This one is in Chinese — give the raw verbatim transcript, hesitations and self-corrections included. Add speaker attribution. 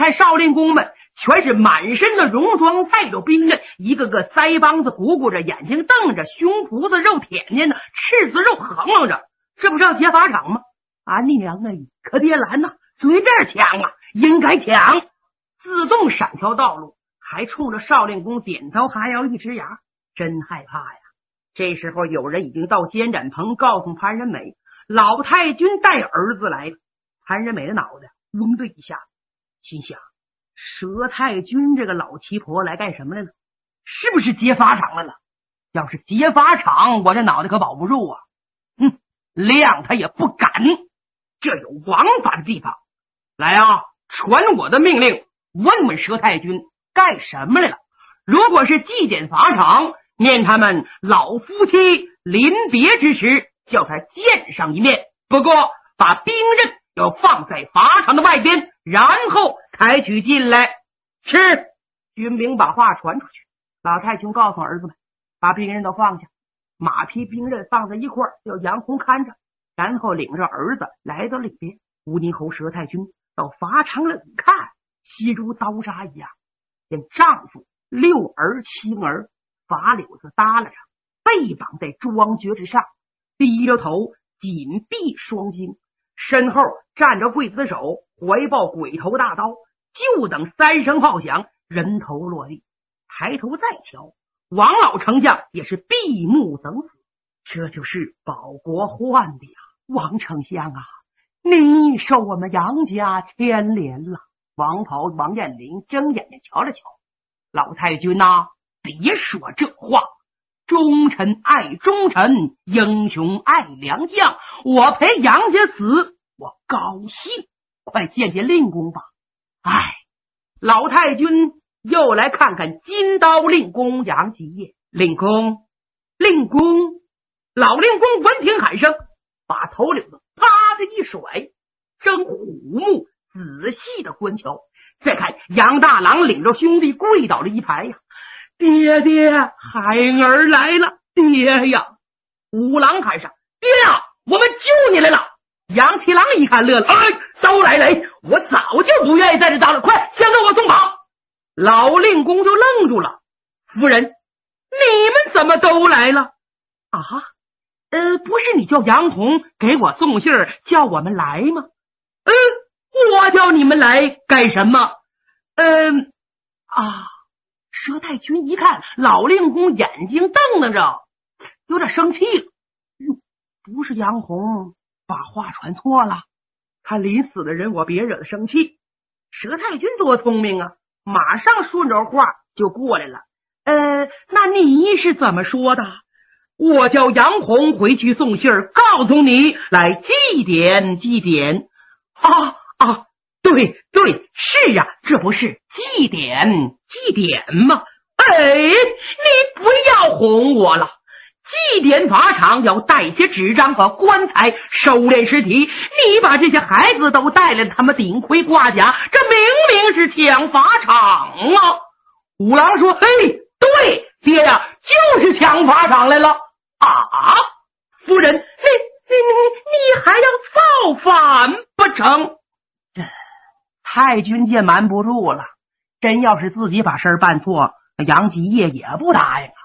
Speaker 1: 看少林公们全是满身的戎装，带着兵刃，一个个腮帮子鼓鼓着，眼睛瞪着，胸脯子肉舔舔的，赤子肉横楞着，这不是要劫法场吗？啊，你娘啊，可别拦呐，随便抢啊，应该抢！自动闪条道路，还冲着少林公点头哈腰一直牙，真害怕呀！这时候有人已经到监斩棚告诉潘仁美，老太君带儿子来了。潘仁美的脑袋嗡的一下，心想佘太君这个老奇婆来干什么来了？是不是劫法场来了？要是劫法场，我这脑袋可保不住啊！哼，谅他也不敢，这有王法的地方。来啊，传我的命令，问问佘太君干什么来了？如果是祭奠法场，念他们老夫妻临别之时，叫他见上一面。不过把兵刃要放在法场的外边，然后抬取进来。是。军兵把话传出去，老太君告诉儿子们，把兵刃都放下，马匹兵刃放在一块儿，要杨红看着，然后领着儿子来到里边。乌尼侯佘太君到法场里一看，细如刀杀一样，见丈夫六儿七儿法柳子耷拉着，背绑在庄橛之上，低着头，紧闭双睛，身后站着刽子手，怀抱鬼头大刀，就等三声炮响，人头落地。抬头再瞧，王老丞相也是闭目等死。这就是保国患的呀！王丞相啊，你受我们杨家牵连了。王袍王彦霖睁眼睛瞧了瞧，老太君呐、啊，别说这话，忠臣爱忠臣，英雄爱良将，我陪杨家死我高兴，快见见令公吧。哎，老太君又来看看金刀令公杨继业。令公，令公！老令公闻听喊声，把头领子啪的一甩，睁虎目仔细的观瞧，再看杨大郎领着兄弟跪倒了一排呀！爹爹，孩儿来了！爹呀！五郎喊上：爹呀，我们救你来了！杨七郎一看乐了，哎，都来来，我早就不愿意在这待了，快先给我送跑！老令公就愣住了，夫人，你们怎么都来了？啊，呃，不是你叫杨红给我送信儿叫我们来吗？嗯，我叫你们来干什么？嗯啊，佘太君一看老令公眼睛瞪瞪着，有点生气了。哟，不是杨红把话传错了，他临死的人我别惹他生气。佘太君多聪明啊，马上顺着话就过来了。呃，那你是怎么说的？我叫杨红回去送信儿，告诉你来祭奠祭奠。啊啊，对对，是啊，这不是祭典祭典吗？哎，你不要哄我了。祭典法场要带些纸张和棺材收敛尸体，你把这些孩子都带来，他们顶盔挂甲，这明明是抢法场啊！五郎说：“嘿，对，爹呀，就是抢法场来了啊！夫人，你你你你还要造反不成？”这太君见瞒不住了，真要是自己把事儿办错，杨继业也不答应啊。